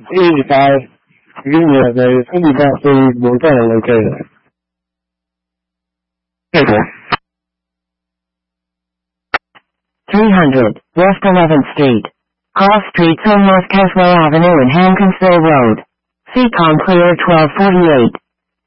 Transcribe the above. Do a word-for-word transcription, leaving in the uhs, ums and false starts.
eighty-five. Give me that, baby. It's gonna be about three. We're kind of located. Okay. three hundred, West eleventh Street. Cross Streets on North Caswell Avenue and Hankinsville Road. C COM clear twelve forty-eight.